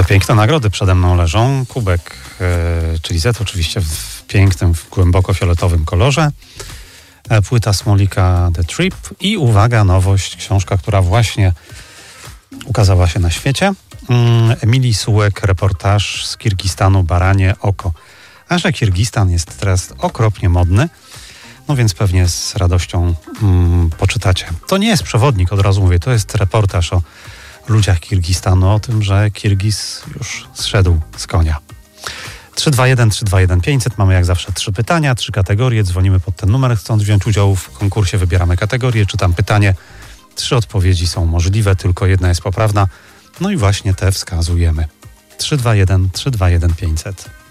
Te piękne nagrody przede mną leżą. Kubek, czyli Z oczywiście w pięknym, głęboko fioletowym kolorze. Płyta Smolika The Trip i uwaga, nowość, książka, która właśnie ukazała się na świecie. Emilii Sułek, reportaż z Kirgistanu, Baranie oko. A że Kirgistan jest teraz okropnie modny, no więc pewnie z radością poczytacie. To nie jest przewodnik, od razu mówię, to jest reportaż o ludziach Kirgistanu, o tym, że Kirgiz już zszedł z konia. 321-321-500, mamy jak zawsze 3 pytania, 3 kategorie, dzwonimy pod ten numer, chcąc wziąć udział w konkursie, wybieramy kategorię, czytam pytanie, 3 odpowiedzi są możliwe, tylko jedna jest poprawna, no i właśnie te wskazujemy. 321-321-500.